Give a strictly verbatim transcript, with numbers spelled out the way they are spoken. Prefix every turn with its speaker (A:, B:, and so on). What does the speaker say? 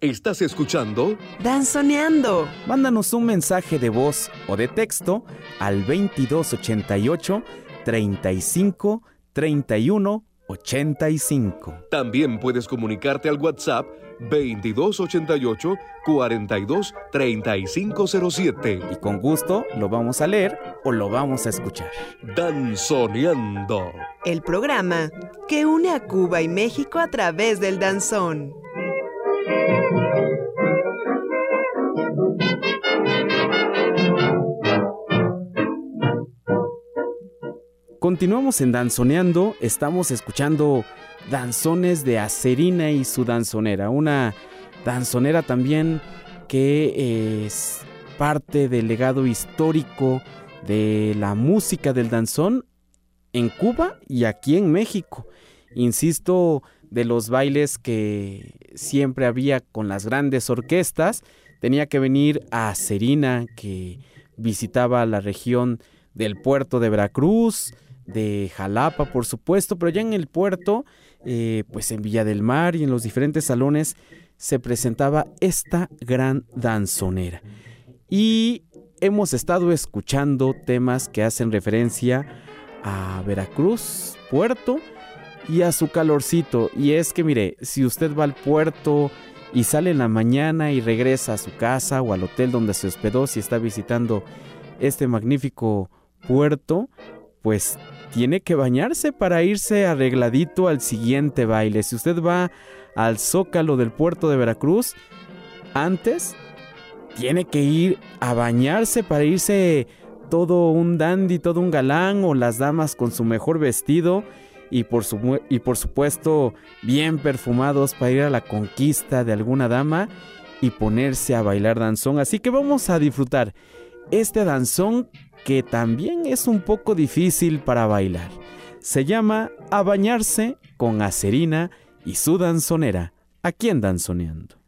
A: ¿Estás escuchando?
B: Danzoneando.
C: Mándanos un mensaje de voz o de texto al veintidós ochenta y ocho, treinta y cinco, treinta y uno, ochenta y cinco.
A: También puedes comunicarte al WhatsApp veintidós ochenta y ocho, cuarenta y dos, treinta y cinco cero siete.
C: Y con gusto lo vamos a leer o lo vamos a escuchar.
A: Danzoneando.
B: El programa que une a Cuba y México a través del danzón.
C: Continuamos en Danzoneando, estamos escuchando danzones de Acerina y su danzonera, una danzonera también que es parte del legado histórico de la música del danzón en Cuba y aquí en México. Insisto, de los bailes que siempre había con las grandes orquestas, tenía que venir a Acerina, que visitaba la región del puerto de Veracruz, de Jalapa, por supuesto, pero ya en el puerto, eh, pues en Villa del Mar y en los diferentes salones se presentaba esta gran danzonera. Y hemos estado escuchando temas que hacen referencia a Veracruz, puerto, y a su calorcito. Y es que, mire, si usted va al puerto y sale en la mañana y regresa a su casa o al hotel donde se hospedó, si está visitando este magnífico puerto, pues tiene que bañarse para irse arregladito al siguiente baile. Si usted va al Zócalo del puerto de Veracruz, antes tiene que ir a bañarse para irse todo un dandy, todo un galán, o las damas con su mejor vestido y por, su, y por supuesto bien perfumados para ir a la conquista de alguna dama y ponerse a bailar danzón. Así que vamos a disfrutar este danzón que también es un poco difícil para bailar. Se llama A Bañarse con Acerina y su danzonera, aquí en Danzoneando.